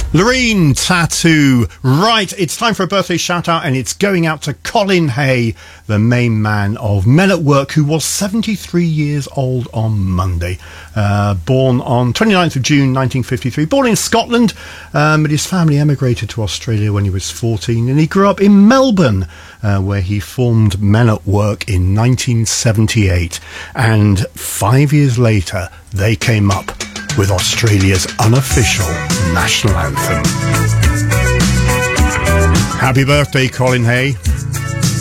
Loreen Tattoo. Right, it's time for a birthday shout out, and it's going out to Colin Hay, the main man of Men at Work, who was 73 years old on Monday. Born on 29th of June 1953. Born in Scotland, but his family emigrated to Australia when he was 14, and he grew up in Melbourne, where he formed Men at Work in 1978. And 5 years later, they came up with Australia's unofficial national anthem. Happy birthday, Colin Hay.